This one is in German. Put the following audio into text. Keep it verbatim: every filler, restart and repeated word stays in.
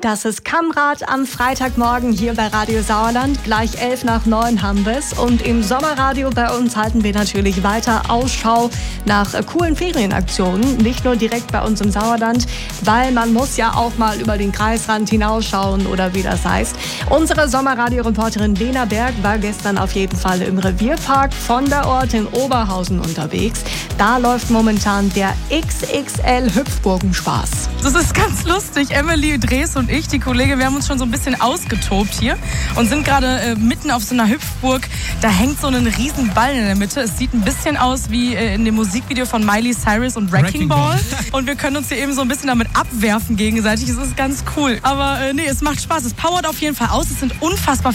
Das ist Kammrad am Freitagmorgen hier bei Radio Sauerland. Gleich elf nach neun haben wir es. Und im Sommerradio bei uns halten wir natürlich weiter Ausschau nach äh, coolen Ferienaktionen. Nicht nur direkt bei uns im Sauerland, weil man muss ja auch mal über den Kreisrand hinausschauen oder wie das heißt. Unsere Sommerradio-Reporterin Lena Berg war gestern auf jeden Fall im Revierpark von der Ort in Oberhausen unterwegs. Da läuft momentan der X X L-Hüpfburgenspaß. Das ist ganz lustig. Emily Drees und ich, die Kollegin, wir haben uns schon so ein bisschen ausgetobt hier und sind gerade äh, mitten auf so einer Hüpfburg. Da hängt so ein riesen Ball in der Mitte. Es sieht ein bisschen aus wie äh, in dem Musikvideo von Miley Cyrus und Wrecking Ball. Und wir können uns hier eben so ein bisschen damit abwerfen gegenseitig. Es ist ganz cool. Aber äh, nee, es macht Spaß. Es powert auf jeden Fall aus. Es sind unfassbar